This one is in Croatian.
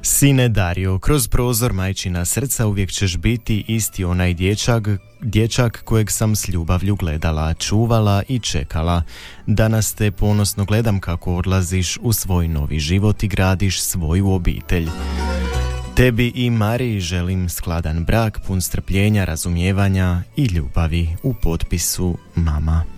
Sine Dario, kroz prozor majčina srca uvijek ćeš biti isti onaj dječak kojeg sam s ljubavlju gledala, čuvala i čekala. Danas te ponosno gledam kako odlaziš u svoj novi život i gradiš svoju obitelj. Tebi i Mariji želim skladan brak, pun strpljenja, razumijevanja i ljubavi. U potpisu mama.